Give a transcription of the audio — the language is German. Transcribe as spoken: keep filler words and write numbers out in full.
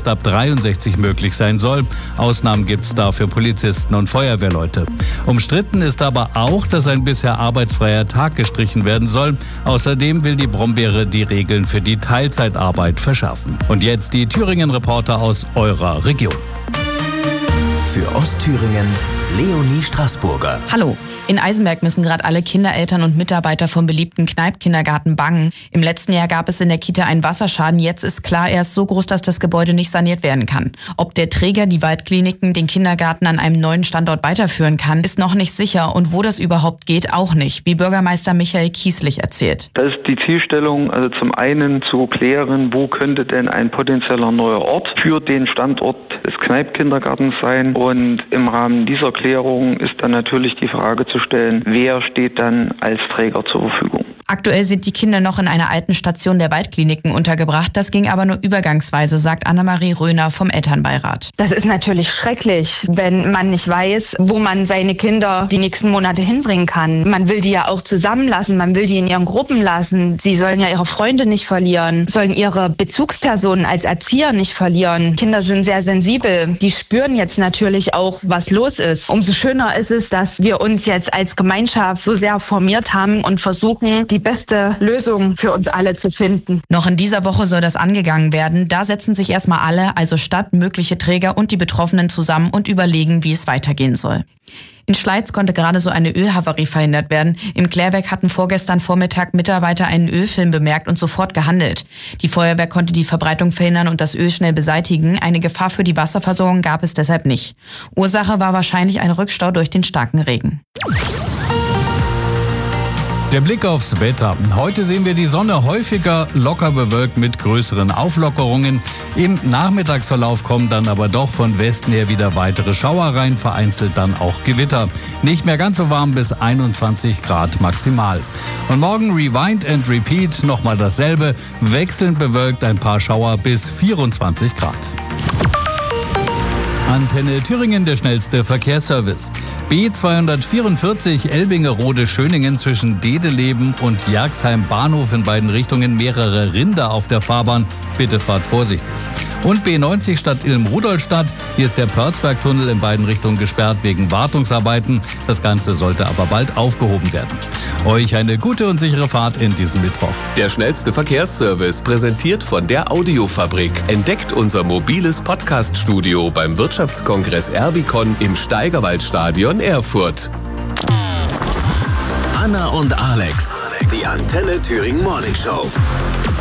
erst ab dreiundsechzig möglich sein soll. Ausnahmen gibt es da für Polizisten und Feuerwehrleute. Umstritten ist aber auch, dass ein bisher arbeitsfreier Tag gestrichen werden soll. Außerdem will die Brombeere die Regeln für die Teilzeitarbeit verschärfen. Und jetzt die Thüringen-Reporter aus eurer Region. Für Ostthüringen Leonie Straßburger. Hallo. In Eisenberg müssen gerade alle Kindereltern und Mitarbeiter vom beliebten Kneipp-Kindergarten bangen. Im letzten Jahr gab es in der Kita einen Wasserschaden. Jetzt ist klar, er ist so groß, dass das Gebäude nicht saniert werden kann. Ob der Träger, die Waldkliniken, den Kindergarten an einem neuen Standort weiterführen kann, ist noch nicht sicher. Und wo das überhaupt geht, auch nicht, wie Bürgermeister Michael Kieslich erzählt. Das ist die Zielstellung, also zum einen zu klären, wo könnte denn ein potenzieller neuer Ort für den Standort des Kneipp-Kindergartens sein. Und im Rahmen dieser Klärung ist dann natürlich die Frage zu stellen, wer steht dann als Träger zur Verfügung. Aktuell sind die Kinder noch in einer alten Station der Waldkliniken untergebracht. Das ging aber nur übergangsweise, sagt Annemarie Röhner vom Elternbeirat. Das ist natürlich schrecklich, wenn man nicht weiß, wo man seine Kinder die nächsten Monate hinbringen kann. Man will die ja auch zusammenlassen, man will die in ihren Gruppen lassen. Sie sollen ja ihre Freunde nicht verlieren, sollen ihre Bezugspersonen als Erzieher nicht verlieren. Kinder sind sehr sensibel, die spüren jetzt natürlich auch, was los ist. Umso schöner ist es, dass wir uns jetzt als Gemeinschaft so sehr formiert haben und versuchen, die beste Lösung für uns alle zu finden. Noch in dieser Woche soll das angegangen werden. Da setzen sich erstmal alle, also Stadt, mögliche Träger und die Betroffenen zusammen und überlegen, wie es weitergehen soll. In Schleiz konnte gerade so eine Ölhavarie verhindert werden. Im Klärwerk hatten vorgestern Vormittag Mitarbeiter einen Ölfilm bemerkt und sofort gehandelt. Die Feuerwehr konnte die Verbreitung verhindern und das Öl schnell beseitigen. Eine Gefahr für die Wasserversorgung gab es deshalb nicht. Ursache war wahrscheinlich ein Rückstau durch den starken Regen. Der Blick aufs Wetter. Heute sehen wir die Sonne häufiger locker bewölkt mit größeren Auflockerungen. Im Nachmittagsverlauf kommen dann aber doch von Westen her wieder weitere Schauer rein, vereinzelt dann auch Gewitter. Nicht mehr ganz so warm, bis einundzwanzig Grad maximal. Und morgen Rewind and Repeat, nochmal dasselbe, wechselnd bewölkt, ein paar Schauer bis vierundzwanzig Grad. Antenne Thüringen, der schnellste Verkehrsservice. B zweihundertvierundvierzig Elbingerode-Schöningen zwischen Dedeleben und Jergsheim Bahnhof in beiden Richtungen mehrere Rinder auf der Fahrbahn. Bitte fahrt vorsichtig. Und B neunzig Stadt Ilm-Rudolstadt. Hier ist der Pörzberg-Tunnel in beiden Richtungen gesperrt wegen Wartungsarbeiten. Das Ganze sollte aber bald aufgehoben werden. Euch eine gute und sichere Fahrt in diesem Mittwoch. Der schnellste Verkehrsservice, präsentiert von der Audiofabrik. Entdeckt unser mobiles Podcast-Studio beim Wirtschaftskongress Erbicon im Steigerwaldstadion Erfurt. Anna und Alex, die Antenne Thüringen Morning Show.